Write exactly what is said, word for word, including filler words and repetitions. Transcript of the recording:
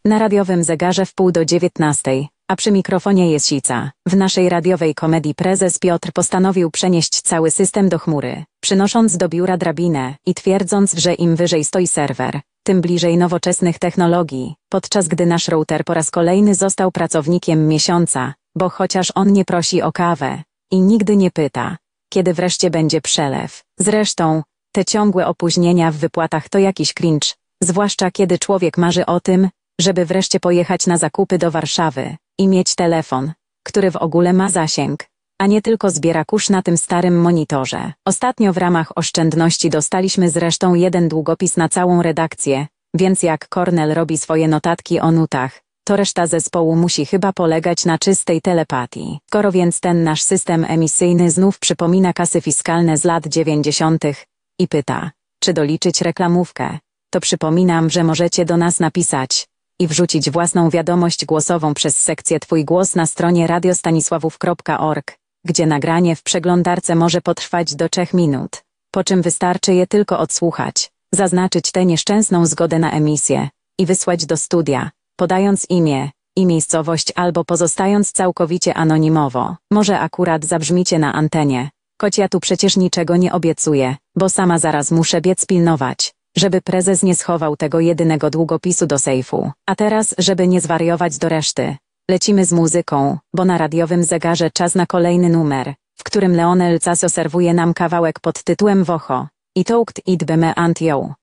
Na radiowym zegarze w pół do dziewiętnastej, a przy mikrofonie jest Sica. W naszej radiowej komedii prezes Piotr postanowił przenieść cały system do chmury, przynosząc do biura drabinę i twierdząc, że im wyżej stoi serwer, tym bliżej nowoczesnych technologii, podczas gdy nasz router po raz kolejny został pracownikiem miesiąca, bo chociaż on nie prosi o kawę i nigdy nie pyta, kiedy wreszcie będzie przelew. Zresztą, te ciągłe opóźnienia w wypłatach to jakiś cringe, zwłaszcza kiedy człowiek marzy o tym, żeby wreszcie pojechać na zakupy do Warszawy i mieć telefon, który w ogóle ma zasięg, a nie tylko zbiera kurz na tym starym monitorze. Ostatnio w ramach oszczędności dostaliśmy zresztą jeden długopis na całą redakcję, więc jak Kornel robi swoje notatki o nutach, to reszta zespołu musi chyba polegać na czystej telepatii. Skoro więc ten nasz system emisyjny znów przypomina kasy fiskalne z lat dziewięćdziesiątych i pyta, czy doliczyć reklamówkę, to przypominam, że możecie do nas napisać i wrzucić własną wiadomość głosową przez sekcję Twój głos na stronie radiostanisławów kropka org, gdzie nagranie w przeglądarce może potrwać do trzech minut, po czym wystarczy je tylko odsłuchać, zaznaczyć tę nieszczęsną zgodę na emisję i wysłać do studia, podając imię i miejscowość albo pozostając całkowicie anonimowo. Może akurat zabrzmicie na antenie, choć ja tu przecież niczego nie obiecuję, bo sama zaraz muszę biec pilnować, żeby prezes nie schował tego jedynego długopisu do sejfu. A teraz, żeby nie zwariować do reszty, lecimy z muzyką, bo na radiowym zegarze czas na kolejny numer, w którym Leonel Caso serwuje nam kawałek pod tytułem Wocho i Toukt It Beme Ant Yo.